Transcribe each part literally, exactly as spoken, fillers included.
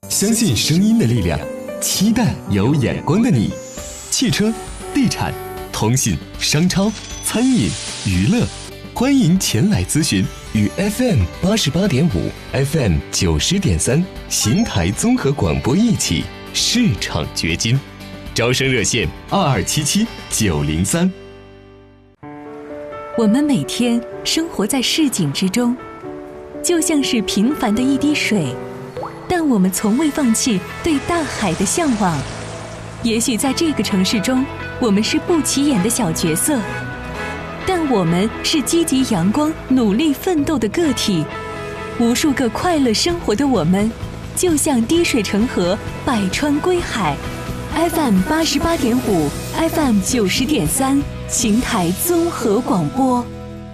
相信声音的力量，期待有眼光的你。汽车、地产、通信、商超、餐饮、娱乐，欢迎前来咨询。与 F M 八十八点五、F M 九十点三邢台综合广播一起市场掘金。招生热线二二七七九零三。 我们每天生活在市井之中，就像是平凡的一滴水，但我们从未放弃对大海的向往。也许在这个城市中，我们是不起眼的小角色，但我们是积极阳光、努力奋斗的个体。无数个快乐生活的我们，就像滴水成河，百川归海。F M 八十八点五 ，F M 九十点三，邢台综合广播。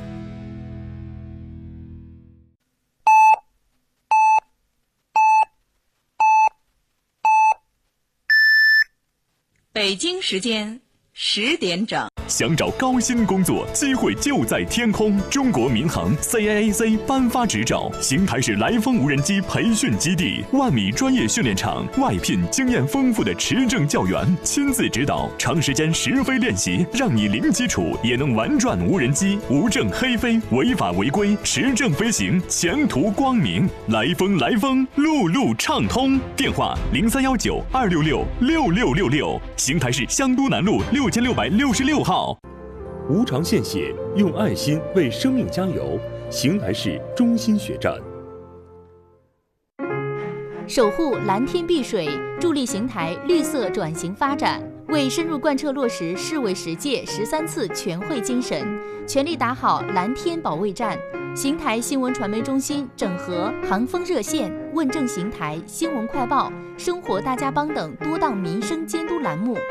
北京时间十点整。 想找高薪工作，机会就在天空。中国民航 C A A C 颁发执照，邢台市来风无人机培训基地，万米专业训练场，外聘经验丰富的持证教员，亲自指导，长时间实飞练习，让你零基础也能玩转无人机，无证黑飞，违法违规，持证飞行，前途光明。来风来风，路路畅通。电话零三幺九二六六六六六六，邢台市香都南路六千六百六十六号。 无偿献血，用爱心为生命加油。邢台市中心血站。 守护蓝天碧水，助力邢台绿色转型发展。为深入贯彻落实市委十届十三次全会精神，全力打好蓝天保卫战。邢台新闻传媒中心整合航风热线、问政邢台、新闻快报、生活大家帮等多档民生监督栏目，